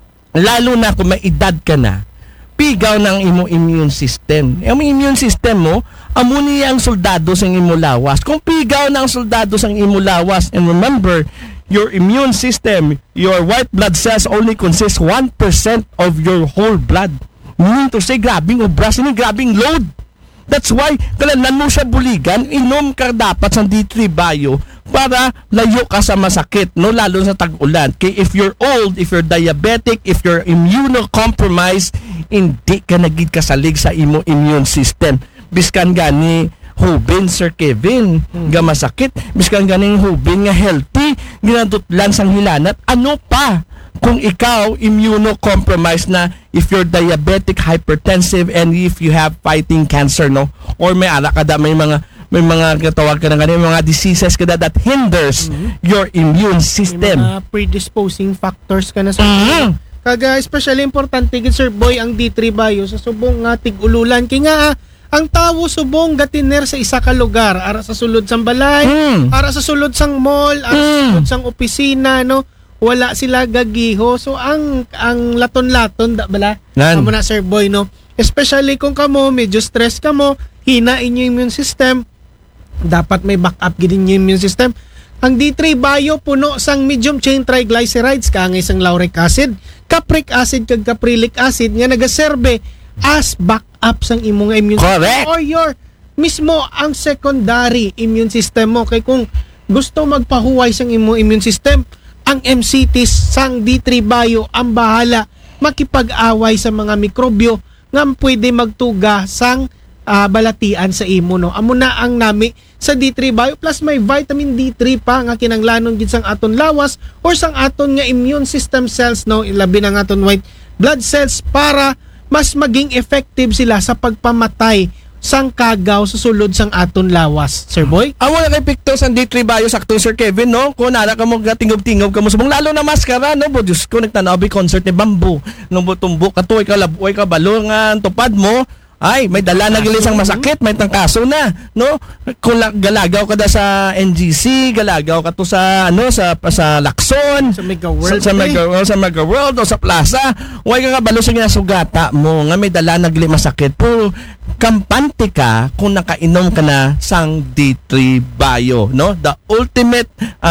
lalo na kung may edad ka na pigaw ng imo immune system. Ang immune system mo amo niya ang soldado sa imo lawas. Kung pigaw ng soldado sa imo lawas, and remember your immune system, your white blood cells only consist 1% of your whole blood. Meaning to say grabing obras ni grabing load. That's why, kailangan mo siya buligan, inom ka dapat sa D3 Bio para layo ka sa masakit, no? Lalo sa tag-ulan. Okay, if you're old, if you're diabetic, if you're immunocompromised, hindi ka nagid kasalig sa imo immune system. Biskan gani hubin, Sir Kevin, nga masakit. Biskan gani hubin nga healthy, ginadutlan sang hilanat. Ano pa? Kung ikaw immunocompromised na, if you're diabetic, hypertensive, and if you have fighting cancer, no? Or may ala ka da, may mga katawag ka na ganun, mga diseases ka da that hinders your immune system. May mga predisposing factors ka na sa kaga especially importante gid Sir Boy ang D3 Bio sa subong nga tig-ululan kay nga ang tawo subong gatiner sa isa ka lugar ara sa sulod sang balay, ara sa sulod sang mall, ara sa sulod sang opisina, no? Wala sila gagiho. So ang laton-laton da bala amo na Sir Boy, no? Especially kung kamo medyo stress kamo, hina inyo immune system, dapat may backup gid inyo immune system. Ang D3 Bio puno sang medium chain triglycerides kaangay sang lauric acid, capric acid kag caprylic acid nga nagaserbe as backup sang imong immune system or your mismo ang secondary immune system mo. Kay kung gusto magpahuway sang imong immune system, ang MCTs sang D3 Bio ang bahala makipag-away sa mga mikrobyo nga pwede magtuga sang balatian sa imo, no? Amo na ang nami sa D3 Bio plus may vitamin D3 pa nga kinanglanon gid sang aton lawas or sang aton nga immune system cells, no? Ilabi na nga aton white blood cells para mas maging effective sila sa pagpamatay sang kagaw sa sulod sang aton lawas, Sir Boy. Amo na kay pictures ang D3 Bio sakto Sir Kevin, no? Kung nara ka mo tingog-tingog ka mo subong lalo na maskara, no? Diyos ko nagtanaw concert ni Bamboo. Nung tumbok ka katuoy ka labuoy ka balo nga tupad mo. Ay, may dala na gilis ang masakit, may tangkaso na, no? Kung galagaw ka da sa NGC, galagaw ka to sa sa Lacson, sa Mega World, sa Mega World o sa Plaza, way ka kabalo sa ginasugata mo nga may dala na gilis masakit. Puro kampante ka kung nakainom ka na sang D3 Bio, no? The ultimate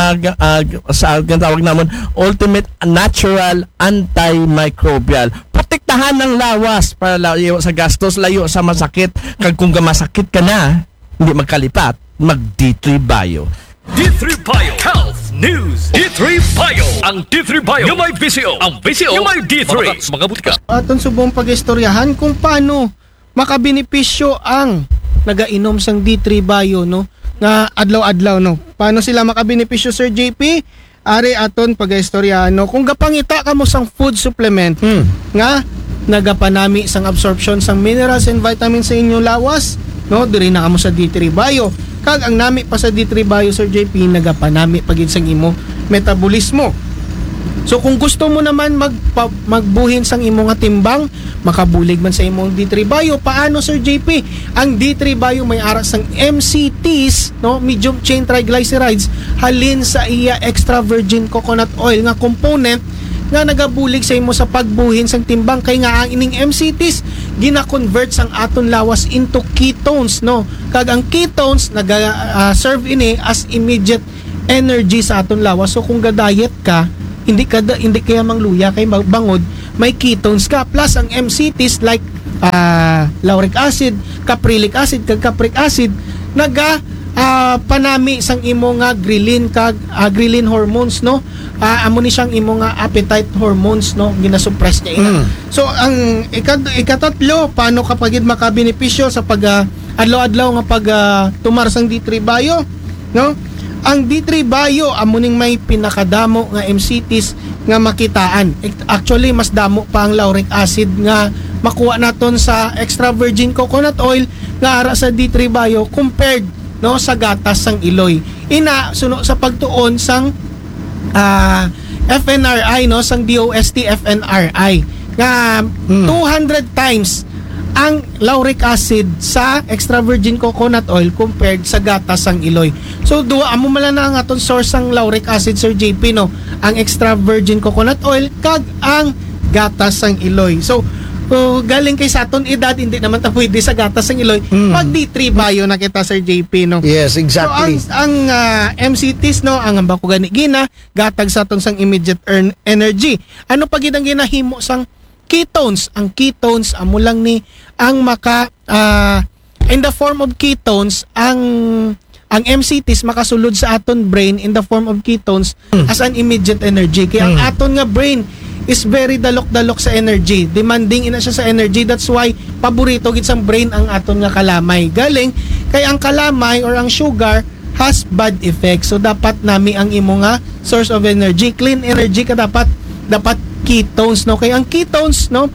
sa tawag namon ultimate natural antimicrobial. Protektahan ng lawas para layo sa gastos, layo sa masakit. Kag kung masakit ka na, hindi magkalipat, mag D3 Bio. D3 Bio Health News. D3 Bio. Ang D3 Bio yung may VCO. Ang VCO yung may D3. Mga butika. Aton subong pag-istoryahan kung paano makabenepisyo ang nagainom sang D3 Bio, no? Nga adlaw-adlaw, no? Paano sila makabenepisyo, Sir JP? Ari aton pag-istoryahan, no? Kung gapangita ka mo sang food supplement nga nagapanami sang absorption sang minerals and vitamins sa inyong lawas, no? Diri na kamo sa D3 Bio. Kag ang nami pa sa D3 Bio, Sir JP, nagapanami pagid sang imo metabolismo. So kung gusto mo naman magbuhin sang imo nga timbang, makabulig man sa imong D3 Bio, paano Sir JP? Ang D3 Bio may ara sang MCTs, no, medium chain triglycerides, halin sa iya extra virgin coconut oil nga component nga nagabulig sa imo sa pagbuhin sang timbang kay nga ang ining MCTs gina-convert sang aton lawas into ketones, no? Kag ang ketones serve ini as immediate energy sa aton lawas. So kung ga-diet ka, hindi kaya mangluya kay bangod, may ketones ka. Plus ang MCTs like lauric acid, caprylic acid, kag capric acid panami sang imo nga ghrelin kag ghrelin hormones, no? Amo ni siyang imo nga appetite hormones, no? Ginasuppress niya ina. So ang ikatatlo, paano kapag makabenepisyo sa pag adlaw-adlaw nga pag tumar sang D3 Bio, no? Ang D3 Bio amo ning may pinakadamo nga MCTs nga makitaan. Actually mas damo pa ang lauric acid nga makuha naton sa extra virgin coconut oil nga ara sa D3 Bio compared, no, sa gatas sang iloy. Ina suno sa pagtuon sang FNRI, no, sang DOST FNRI nga 200 times ang lauric acid sa extra virgin coconut oil compared sa gatas sang iloy. So duwa amo mala na ang aton source sang lauric acid, Sir JP, no, ang extra virgin coconut oil kag ang gatas sang iloy. So galing kay sa aton edad, hindi naman ta pwede sa gatas ng iloy. Pag D3 Bio na kita, Sir JP, no? Yes, exactly. So ang MCTs, no, ang ambako gani gina gatag sa aton sang immediate energy. Ano pa gid ang ginahimo sang ketones? Ang ketones amo lang ni ang maka in the form of ketones ang MCTs makasulod sa aton brain in the form of ketones as an immediate energy. Kaya ang aton nga brain is very dalok-dalok sa energy. Demanding ina siya sa energy. That's why paborito gid sang brain ang aton nga kalamay. Galing kay ang kalamay or ang sugar has bad effects. So dapat nami ang imo nga source of energy, clean energy ka dapat ketones, no? Kay ang ketones, no,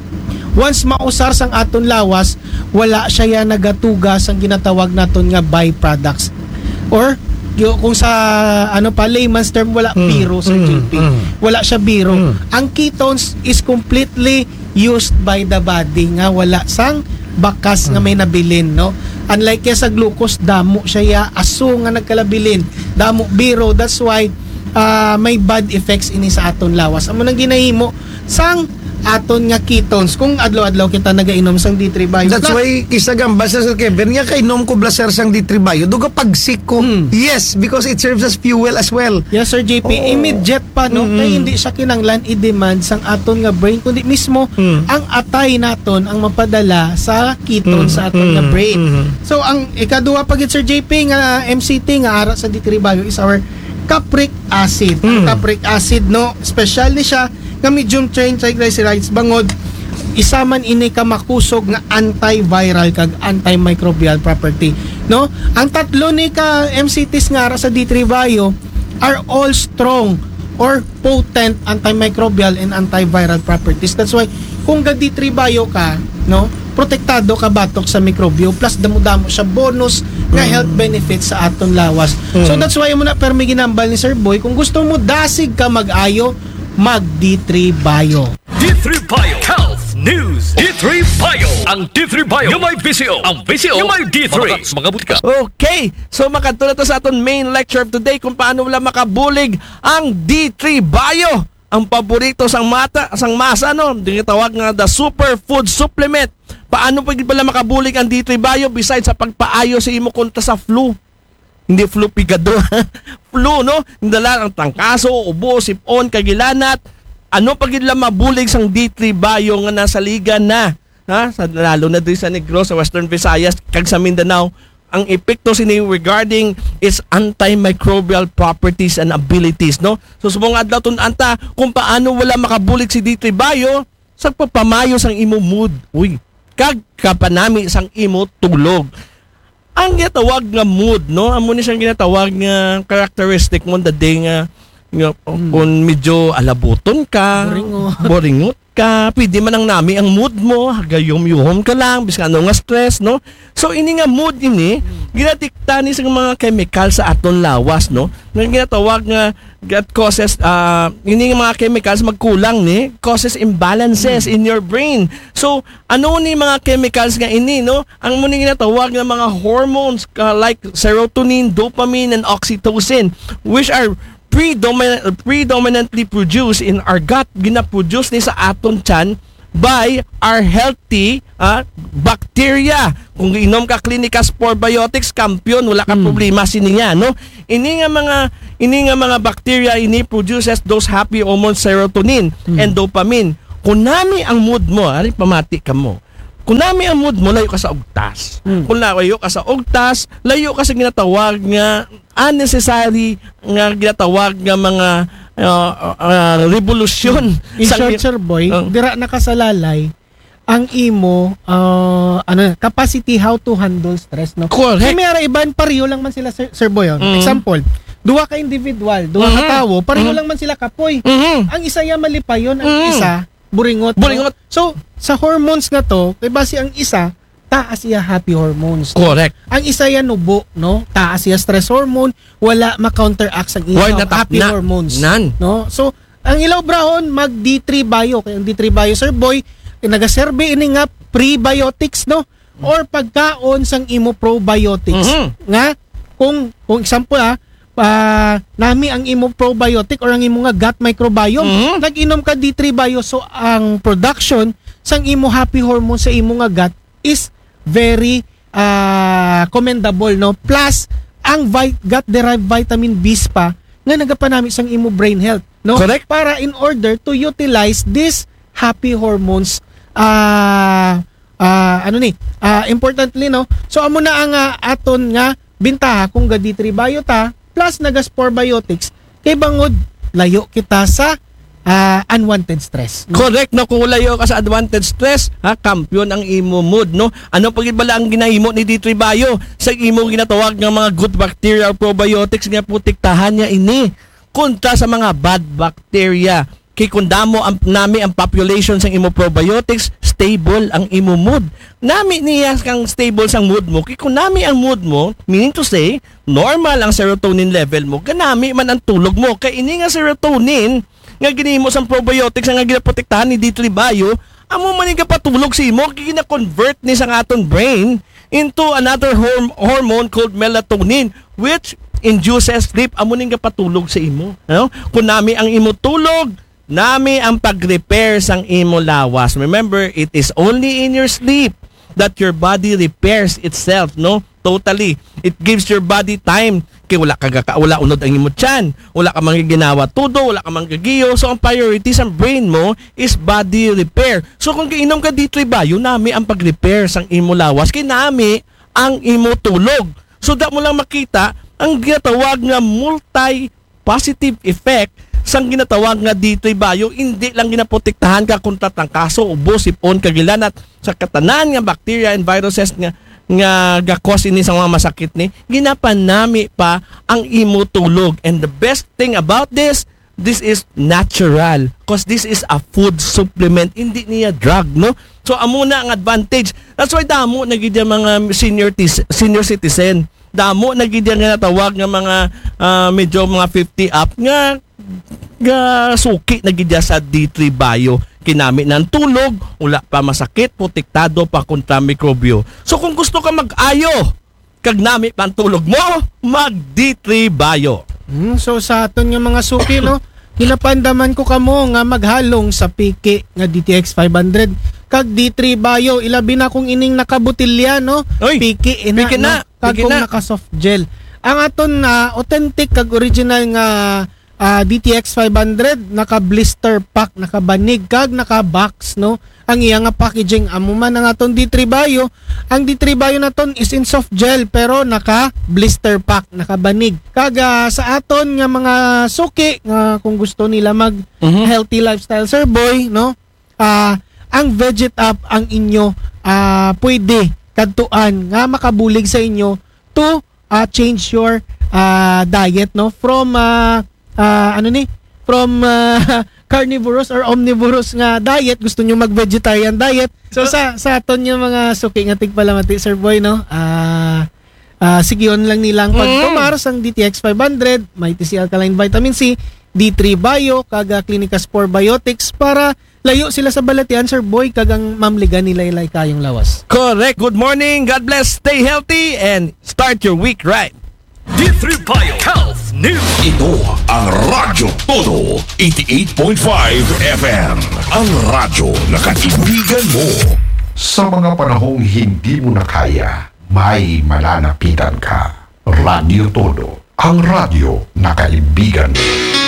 once mausar sang aton lawas, wala siya ya nagatugas ang ginatawag naton nga byproducts. Or kung sa layman's term, wala biro, Sir JP. Wala siya biro. Ang ketones is completely used by the body nga wala sang bakas nga may nabilin, no? Unlike kaya sa glucose, damo siya ya aso nga nagkalabilin, damo biro. That's why may bad effects ini sa aton lawas. Amo nang ginahimo sang aton nga ketones kung adlaw-adlaw kita nagainom sang D3 Bio. That's why kisagamba sa Kevin nga kainom ko blaser sang D3 Bio duga pagsik ko. Yes, because it serves as fuel as well. Yes, Sir JP. Immediate pa, no? Kaya hindi siya kinanglan i-demand sang aton nga brain kundi mismo ang atay naton ang mapadala sa ketones sa aton nga brain. So ang ikaduha pa gid, Sir JP, nga MCT nga ara sa D3 Bio is our capric acid. Ang capric acid, no, special ni siya nga medium chain triglycerides bangod isa man ini ka makusog nga antiviral kag antimicrobial property, no? Ang tatlo ni ka MCTs nga ara sa D3 Bio are all strong or potent antimicrobial and antiviral properties. That's why kung ga D3 Bio ka, no, protektado ka batok sa mikrobyo plus damo-damo siya bonus nga health benefits sa aton lawas. So that's why mo na permi ginambal ni Sir Boy, kung gusto mo dasig ka mag-ayo, mag D3 Bio. D3 Bio Health News. D3 Bio. Ang D3 Bio yung may VCO. Ang VCO yung may D3. Mga butika. Okay, so makatulad to sa aton main lecture of today kung paano wala makabulig ang D3 Bio. Ang paborito sang masa, no? Dinitawag nga the superfood supplement. Paano pala makabulig ang D3 Bio besides sa pagpaayo sa imo kontra sa flu? Hindi flu pigado. Flu, no? Indala ang tangkaso, ubo, sipon, kagilanat. Ano pagidla mabulig sang D3 Bio nga nasa liga na? Ha? Lalo na din sa Negros, sa Western Visayas, kag sa Mindanao. Ang epekto sini regarding its antimicrobial properties and abilities, no? So subong adlaw anta kung paano wala makabulig si D3 Bio sa pagpamayo sang imo mood. Uy, kag kapanami sang imo tulog. Ang ginatawag nga mood, no? Amo ni siyang ginatawag nga characteristic mo the day nga kung medyo alabuton ka, boringot ka, pwede man ang nami ang mood mo, gayom-yuhom ka lang, biska ano nga stress, no? So ini nga mood ini, ginatikta ni sa mga chemical sa aton lawas, no? Nga ginatawag nga that causes ini nga mga chemicals magkulang ni causes imbalances in your brain. So ano ni mga chemicals nga ini, no? Ang muna ginatawag nga mga hormones like serotonin, dopamine and oxytocin which are predominantly produced in our gut, gina-produce ni sa aton tiyan by our healthy bacteria. Kung inom ka Clinicas Probiotics, kampiyon, wala ka problema siniya, no? Ini nga mga bacteria ini produces those happy hormones, serotonin and dopamine. Kung nami ang mood mo, pamati ka mo. Kung nami ang mood mo, layo ka sa ugtas. Kung layo ka sa ugtas, layo ka sa ginatawag nga unnecessary nga ginatawag nga mga revolusyon. In short, Sir Boy, dira nakasalalay ang imo capacity how to handle stress, no? Correct. Kaya may iban pareho lang man sila, Sir Boy. Example, duwa ka individual, duwa ka tawo, pareho lang man sila kapoy. Ang isa ya malipayon, ang isa buringot. Buringot. So, sa hormones nga to, kay base ang isa, taas siya happy hormones. Correct. Ang isa yan nubo, no? Taas siya stress hormone, wala ma-counteract ang ilaw happy hormones. No? So, ang ilaw brahon mag D3 bio. Kaya ang D3 bio, Sir Boy, nagasurvey ini nga prebiotics, no? Or pagkaon sang imo probiotics. Nga kung example nami ang imo probiotic or ang imo nga gut microbiome, nag-inom ka D3 bio, so ang production sang imo happy hormone sa imo nga gut is very commendable, no? Plus ang gut derived vitamin B pa nga nagapanami sang imo brain health, no? Correct. Para in order to utilize this happy hormones importantly, no? So amo na ang aton nga bintaha kung ga D3 bio ta plus nagaspore biotics kay bangod layo kita sa unwanted stress, no? Correct, no? Kung layo ka sa unwanted stress, kampiyon ang imo mood, no? Ano pagid bala ang ginahimo ni D3 Bio sa imo ginatawag nga mga good bacteria or probiotics nga protektahan niya ini kontra sa mga bad bacteria. Kay kung damo nami ang population sang imo probiotics, stable ang imo mood. Nami niya kang stable sang mood mo. Kay kung nami ang mood mo, meaning to say, normal ang serotonin level mo, kanami man ang tulog mo. Kay ini nga serotonin nga ginimo sang probiotics nga ginaprotektahan ni D3 Bio, amo man nga patulog si imo, gina-convert ni sang aton brain into another hormone called melatonin, which induces sleep. Amo nga patulog sa imo, no? Kung nami ang imo tulog, nami ang pag-repair sang imo lawas. Remember, it is only in your sleep that your body repairs itself, no? Totally. It gives your body time. Kaya wala unod ang imo tiyan. Wala ka manggiginawa tudo, wala ka manggigiyo. So, ang priority sa brain mo is body repair. So, kung kainom ka D3 Bio, nami ang pag-repair sang imo lawas. Kaya nami ang imo tulog. So, da mo lang makita ang ginatawag nga multi-positive effect sang ginatawag nga D3 Bio. Hindi lang ginaprotektahan ka kontra tangkaso, ubo, sipon, kagilan at sa katanan nga bacteria and viruses nga gakos ini sa mga masakit ni, ginapanami pa ang imo tulog. And the best thing about this is natural, because this is a food supplement, hindi niya drug, no? So amo na ang advantage. That's why damo nagid mga senior citizen, damo nagid nga natawag nga mga medyo mga 50 up nga suki nagid sa D3 Bio. Kinami ng tulog, wala pa masakit, protektado pa kontra mikrobyo. So kung gusto ka mag-ayo, kag nami pa ang tulog mo, mag D3 Bio. So sa aton nga mga suki, no, ginapandaman ko kamo nga maghalong sa piki nga DTX 500 kag D3 Bio, ilabi na kung ining nakabutilya, no? Piki na, kag kung naka soft gel. Ang aton authentic kag original nga DTX 500 naka blister pack, naka banig kag naka box, no? Ang iya nga packaging amo man ang aton D3 Bio. Ang D3 Bio naton is in soft gel pero naka blister pack, naka banig. Kag sa aton nga mga suki nga kung gusto nila mag healthy lifestyle, Sir Boy, no? Ang Veget Up ang inyo pwede kadtuan nga makabulig sa inyo to change your diet, no? From from carnivorous or omnivorous nga diet, gusto nyo mag-vegetarian diet. So sa aton yung mga suki nga tigpalamati, Sir Boy, no? Sigiyon lang nilang pagtumar sang DTX 500, may TC Alkaline Vitamin C, D3 Bio, kaga Clinicas Probiotics para layo sila sa balatian, Sir Boy, kagang mamligan nila ilay kayong lawas. Correct. Good morning. God bless. Stay healthy and start your week right. D3 Bio Health News. Ito ang Radyo Todo 88.5 FM. Ang radyo na kaibigan mo. Sa mga panahong hindi mo na kaya, may malalapitan ka. Radyo Todo, ang radyo na kaibigan mo.